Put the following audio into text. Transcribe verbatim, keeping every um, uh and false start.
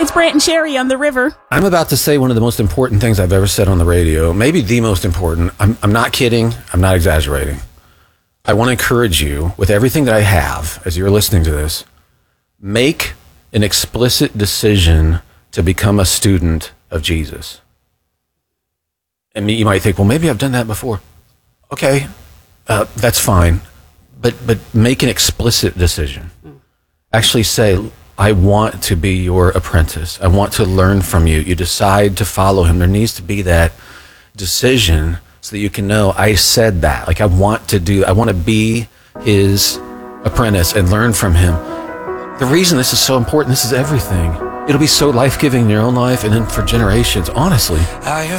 It's Brant and Sherry on the river. I'm about to say one of the most important things I've ever said on the radio. Maybe the most important. I'm, I'm not kidding. I'm not exaggerating. I want to encourage you with everything that I have as you're listening to this. Make an explicit decision to become a student of Jesus. And you might think, well, maybe I've done that before. Okay, uh, that's fine. But but make an explicit decision. Actually say, I want to be your apprentice. I want to learn from you. You decide to follow him. There needs to be that decision so that you can know, I said that. Like, I want to do, I want to be his apprentice and learn from him. The reason this is so important, this is everything. It'll be so life-giving in your own life and then for generations, honestly.